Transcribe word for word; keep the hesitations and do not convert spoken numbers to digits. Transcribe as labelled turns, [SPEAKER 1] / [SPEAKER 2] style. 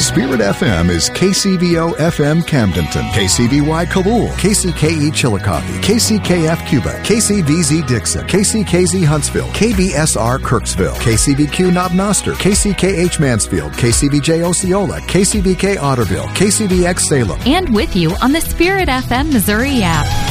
[SPEAKER 1] Spirit F M is K C V O F M Camdenton, K C V Y Kabul, K C K E Chillicothe, K C K F Cuba, K C V Z Dixon, K C K Z Huntsville, K B S R Kirksville, K C V Q Knob Noster, K C K H Mansfield, K C V J Osceola, K C V K Otterville, K C V X Salem.
[SPEAKER 2] And with you on the Spirit F M Missouri app.